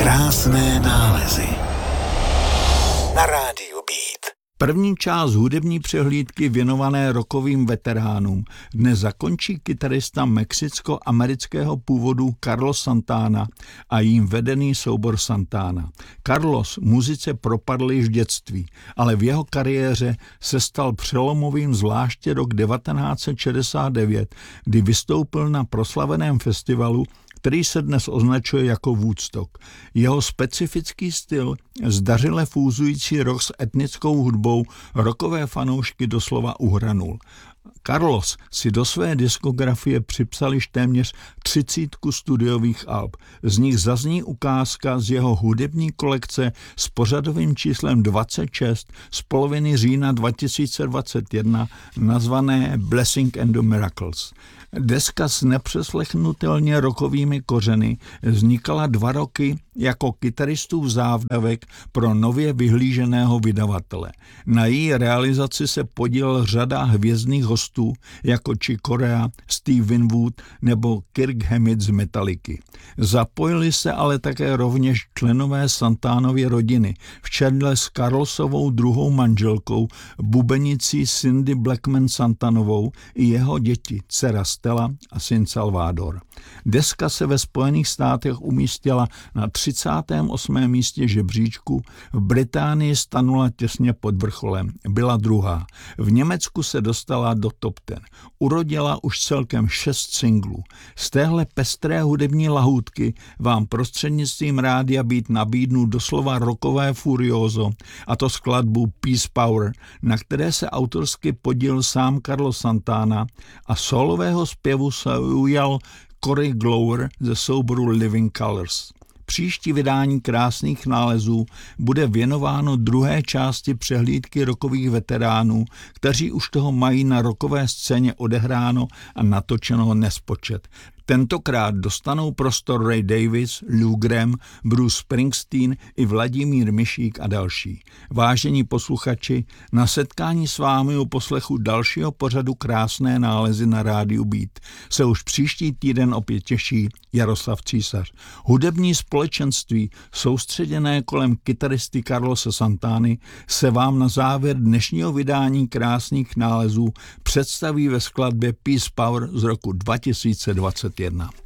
Krásné nálezy na rádiu Beat. První část hudební přehlídky věnované rockovým veteránům dnes zakončí kytarista mexicko-amerického původu Carlos Santana a jím vedený soubor Santana. Carlos muzice propadl již v dětství, ale v jeho kariéře se stal přelomovým zvláště rok 1969, kdy vystoupil na proslaveném festivalu, který se dnes označuje jako Woodstock. Jeho specifický styl, zdařile fúzující rock s etnickou hudbou, rockové fanoušky doslova uhranul. Carlos si do své diskografie připsal již téměř 30 studiových alb. Z nich zazní ukázka z jeho hudební kolekce s pořadovým číslem 26 z poloviny října 2021 nazvané Blessing and the Miracles. Deska s nepřeslechnutelně rockovými kořeny vznikala 2 roky jako kytaristův závdavek pro nově vyhlíženého vydavatele. Na její realizaci se podílel řada hvězdných hostů jako Chick Corea, Steve Winwood nebo Kirk Hammett z Metalliky. Zapojili se ale také rovněž členové Santanovy rodiny v čele s Carlosovou druhou manželkou, bubenicí Cindy Blackman Santanovou i jeho děti, dcera Stella a syn Salvador. Deska se ve Spojených státech umístila na 38. místě žebříčku, v Británii stanula těsně pod vrcholem, byla druhá. V Německu se dostala do top 10. Urodila už celkem 6 singlů. Z téhle pestré hudební lahůdky vám prostřednictvím rádia Beat nabídnu doslova rockové furiózo, a to skladbu Peace Power, na které se autorsky podílel sám Carlos Santana, a solového zpěvu se ujal Corey Glover ze souboru Living Colours. Příští vydání Krásných nálezů bude věnováno druhé části přehlídky rockových veteránů, kteří už toho mají na rockové scéně odehráno a natočeno nespočet. Tentokrát dostanou prostor Ray Davies, Lou Gramm, Bruce Springsteen i Vladimír Mišík a další. Vážení posluchači, na setkání s vámi u poslechu dalšího pořadu Krásné nálezy na rádiu Beat se už příští týden opět těší Jaroslav Císař. Hudební společenství soustředěné kolem kytaristy Carlose Santany se vám na závěr dnešního vydání Krásných nálezů představí ve skladbě Peace Power z roku 2021.